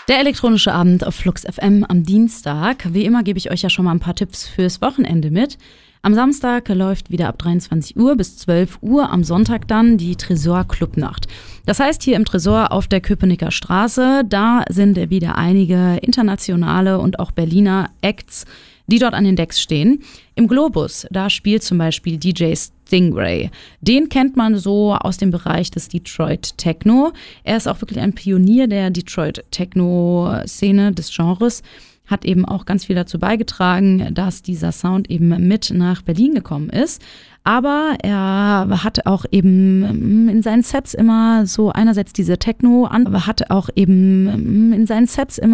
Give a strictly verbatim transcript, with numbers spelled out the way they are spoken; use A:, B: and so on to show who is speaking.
A: Der elektronische Abend auf Flux F M am Dienstag. Wie immer gebe ich euch ja schon mal ein paar Tipps fürs Wochenende mit. Am Samstag läuft wieder ab dreiundzwanzig Uhr bis zwölf Uhr, am Sonntag dann die Tresor Clubnacht. Das heißt hier im Tresor auf der Köpenicker Straße, da sind wieder einige internationale und auch Berliner Acts, die dort an den Decks stehen. Im Globus, da spielt zum Beispiel D J Stingray. Den kennt man so aus dem Bereich des Detroit Techno. Er ist auch wirklich ein Pionier der Detroit Techno-Szene, des Genres. Hat eben auch ganz viel dazu beigetragen, dass dieser Sound eben mit nach Berlin gekommen ist. Aber er hat auch eben in seinen Sets immer so einerseits diese Techno, aber hat auch eben in seinen Sets immer